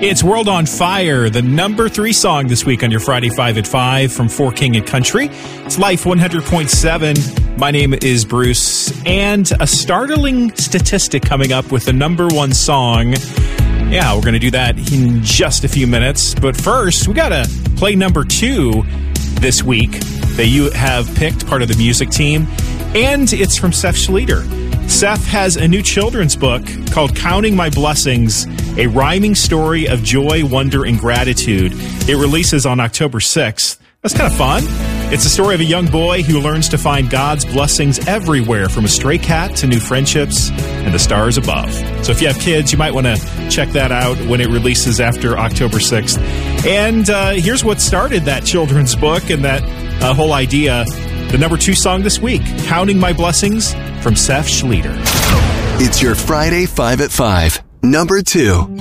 It's World on Fire, the number 3 song this week on your Friday 5 at 5 from For King and Country. It's Life 100.7. My name is Bruce, and a startling statistic coming up with the number 1 song. Yeah, we're going to do that in just a few minutes. But first, we got to play number 2 this week that you have picked, part of the music team. And it's from Seth Schlueter. Seth has a new children's book called Counting My Blessings, a rhyming story of joy, wonder, and gratitude. It releases on October 6th. That's kind of fun. It's the story of a young boy who learns to find God's blessings everywhere, from a stray cat to new friendships and the stars above. So if you have kids, you might want to check that out when it releases after October 6th. And here's what started that children's book and that whole idea. The number 2 song this week, Counting My Blessings from Seth Schlueter. It's your Friday 5 at 5, number 2.